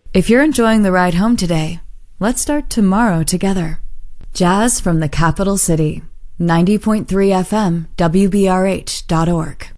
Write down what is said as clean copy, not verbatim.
If you're enjoying the ride home today, let's start tomorrow together. Jazz from the Capital City. 90.3 FM, WBRH.org.